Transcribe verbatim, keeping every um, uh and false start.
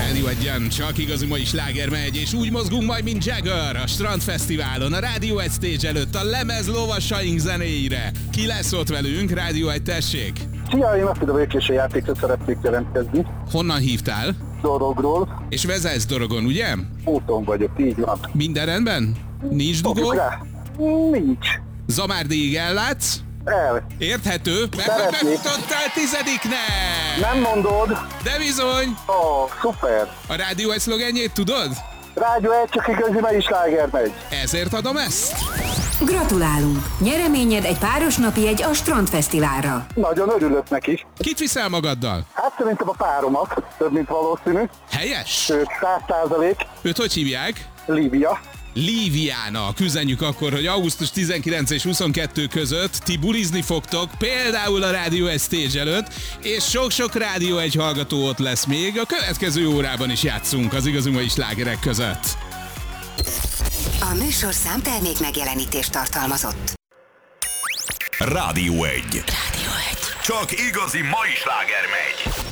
Rádió Egyen, csak igazi mai sláger megy, és úgy mozgunk majd, mint Jagger a Strandfesztiválon, a Rádió Egy stage előtt, a lemez lovasaink zenéire. Ki lesz ott velünk? Rádió Egy, tessék! Szia, én azt a Békési játékra szeretnék jelentkezni. Honnan hívtál? Dorogról. És vezetsz Dorogon, ugye? Úton vagyok, így van. Minden rendben? Nincs dugó? Rá. Nincs. Zamárdigig ellátsz? El. Érthető, mert hogy befutottál tizediknek! Nem mondod? De bizony! Ó, oh, szuper. A Rádió Egy szlogenjét tudod? Rádió Egy, csak igazi mai sláger megy. Ezért adom ezt? Gratulálunk! Nyereményed egy páros napi jegy a Strandfesztiválra. Nagyon örülök neki. Kit viszel magaddal? Hát szerintem a páromat, több mint valószínű. Helyes? Sőt, száz százalék. Őt hogy hívják? Lívia. Líviának. Üzenjük akkor, hogy augusztus tizenkilenc és huszonkettő között ti bulizni fogtok, például a Rádió Egy stage előtt, és sok-sok Rádió Egy hallgató ott lesz még. A következő órában is játszunk az igazi mai slágerek között. A műsorszám termék megjelenítést tartalmazott. Rádió Egy. Rádió Egy. Csak igazi mai sláger megy.